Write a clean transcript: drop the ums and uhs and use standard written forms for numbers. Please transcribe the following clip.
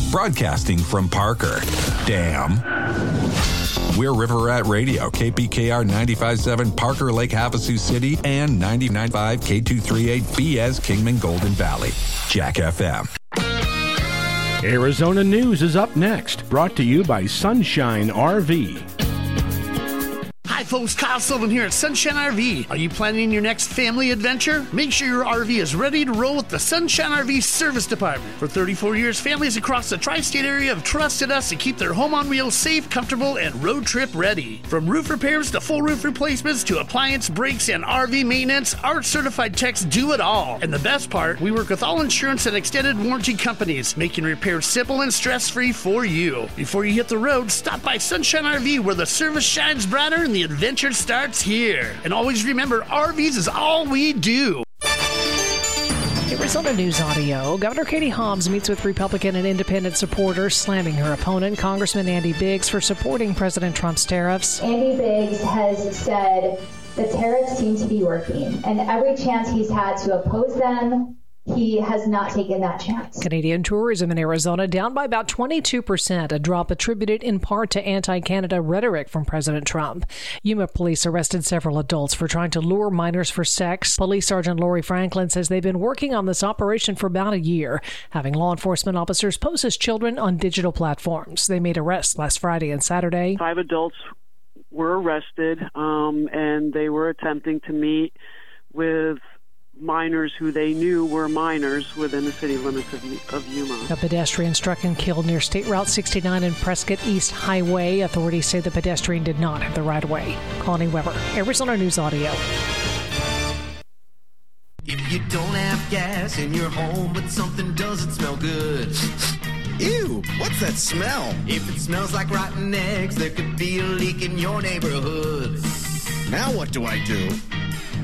broadcasting from Parker. Damn. We're River Rat Radio, KPKR 95.7 Parker Lake Havasu City and 99.5 K238 BS Kingman Golden Valley. Jack FM. Arizona News is up next, brought to you by Sunshine RV. Hi folks, Kyle Sullivan here at Sunshine RV. Are you planning your next family adventure? Make sure your RV is ready to roll with the Sunshine RV Service Department. For 34 years, families across the tri-state area have trusted us to keep their home on wheels safe, comfortable, and road trip ready. From roof repairs to full roof replacements to appliance brakes and RV maintenance, our certified techs do it all. And the best part, we work with all insurance and extended warranty companies, making repairs simple and stress-free for you. Before you hit the road, stop by Sunshine RV where the service shines brighter and the adventure starts here. And always remember, RVs is all we do. Arizona News Audio. Governor Katie Hobbs meets with Republican and independent supporters, slamming her opponent, Congressman Andy Biggs, for supporting President Trump's tariffs. Andy Biggs has said the tariffs seem to be working, and every chance he's had to oppose them, he has not taken that chance. Canadian tourism in Arizona down by about 22%, a drop attributed in part to anti-Canada rhetoric from President Trump. Yuma police arrested several adults for trying to lure minors for sex. Police Sergeant Lori Franklin says they've been working on this operation for about a year, having law enforcement officers pose as children on digital platforms. They made arrests last Friday and Saturday. 5 adults were arrested, and they were attempting to meet with minors who they knew were minors within the city limits of Yuma. A pedestrian struck and killed near State Route 69 and Prescott East Highway. Authorities say the pedestrian did not have the right-of-way. Connie Weber, Arizona News Audio. If you don't have gas in your home, but something doesn't smell good. Ew, what's that smell? If it smells like rotten eggs, there could be a leak in your neighborhood. Now what do I do?